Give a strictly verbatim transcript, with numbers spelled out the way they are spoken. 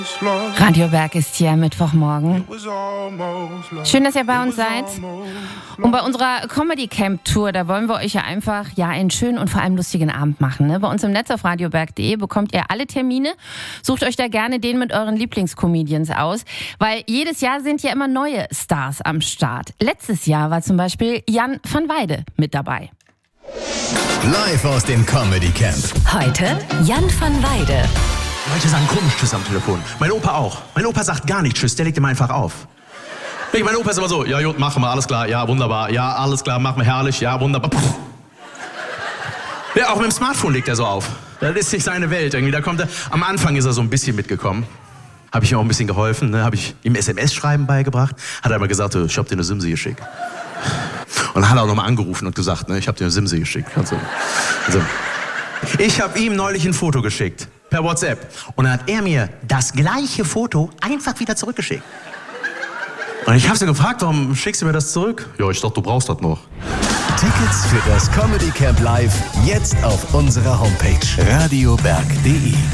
Radio Berg ist hier Mittwochmorgen. Schön, dass ihr bei uns seid. Und bei unserer Comedy Camp Tour, da wollen wir euch ja einfach ja einen schönen und vor allem lustigen Abend machen. Ne? Bei uns im Netz auf radioberg punkt de bekommt ihr alle Termine. Sucht euch da gerne den mit euren Lieblingscomedians aus, weil jedes Jahr sind ja immer neue Stars am Start. Letztes Jahr war zum Beispiel Jan van Weide mit dabei. Live aus dem Comedy Camp. Heute Jan van Weide. Leute sagen komisch Tschüss am Telefon. Mein Opa auch. Mein Opa sagt gar nicht Tschüss, der legt immer einfach auf. Mein Opa ist immer so, ja gut, machen wir, alles klar, ja wunderbar, ja alles klar, machen wir, herrlich, ja wunderbar. Puh. Ja, auch mit dem Smartphone legt er so auf. Das ist nicht seine Welt irgendwie. Da kommt er, am Anfang ist er so ein bisschen mitgekommen. Habe ich ihm auch ein bisschen geholfen, ne? Habe ich ihm S M S-Schreiben beigebracht. Hat er immer gesagt, ich hab dir eine Simse geschickt. Und dann hat er auch nochmal angerufen und gesagt, ne, ich hab dir eine Simse geschickt. Also, also. Ich habe ihm neulich ein Foto geschickt, per WhatsApp. Und dann hat er mir das gleiche Foto einfach wieder zurückgeschickt. Und ich habe sie gefragt, warum schickst du mir das zurück? Ja, ich dachte, du brauchst das noch. Tickets für das Comedy Camp Live jetzt auf unserer Homepage radioberg punkt de.